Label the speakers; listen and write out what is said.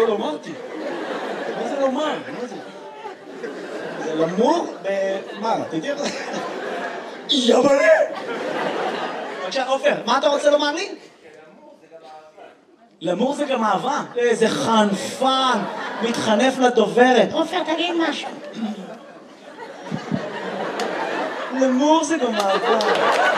Speaker 1: אבל אמרתי. מה זה לומר? מה זה? זה למור מה? תתיר? יבלה! בבקשה, עופר, מה אתה רוצה לומר לי? למור זה גם אהבה. איזה חנפן, מתחנף לדוברת. עופר, תגיד משהו. למור זה גם אהבה.